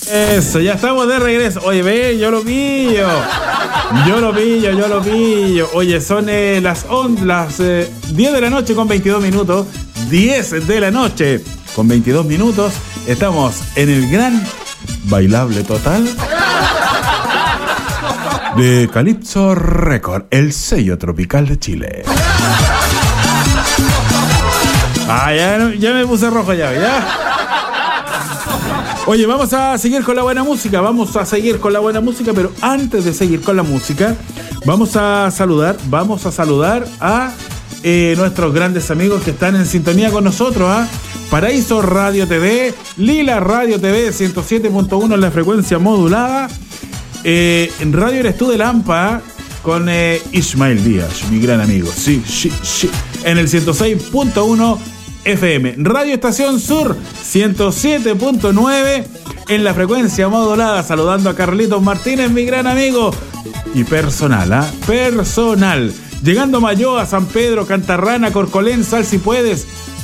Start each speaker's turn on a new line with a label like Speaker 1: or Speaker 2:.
Speaker 1: Eso, ya estamos de regreso. Oye, ve, yo lo pillo. Oye, son las 10 de la noche con 22 minutos. 10 de la noche con 22 minutos. Estamos en el gran bailable total de Calypso Record, el sello tropical de Chile. Ya me puse rojo ya. Oye, vamos a seguir con la buena música, pero antes de seguir con la música, vamos a saludar a nuestros grandes amigos que están en sintonía con nosotros, Paraíso Radio TV, Lila Radio TV 107.1 en la frecuencia modulada, en Radio Eres Tú de Lampa, con Ismael Díaz, mi gran amigo, sí, en el 106.1 FM, Radio Estación Sur 107.9 en la frecuencia modulada, saludando a Carlitos Martínez, mi gran amigo y personal, llegando a Mayoa, San Pedro, Cantarrana, Corcolén, Sal si puedes,